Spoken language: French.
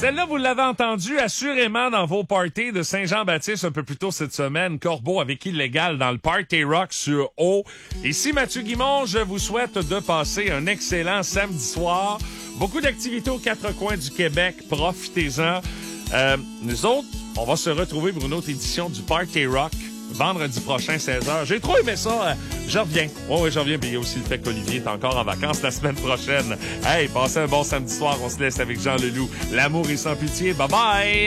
Celle-là, vous l'avez entendue assurément dans vos parties de Saint-Jean-Baptiste un peu plus tôt cette semaine. Corbeau avec Illégal dans le Party Rock sur O. Ici Mathieu Guimond, je vous souhaite de passer un excellent samedi soir. Beaucoup d'activités aux quatre coins du Québec. Profitez-en. Nous autres, on va se retrouver pour une autre édition du Party Rock vendredi prochain, 16h. J'ai trop aimé ça. Je reviens. Oui, je reviens. Puis il y a aussi le fait qu'Olivier est encore en vacances la semaine prochaine. Hey, passez un bon samedi soir. On se laisse avec Jean Leloup. L'amour est sans pitié. Bye-bye!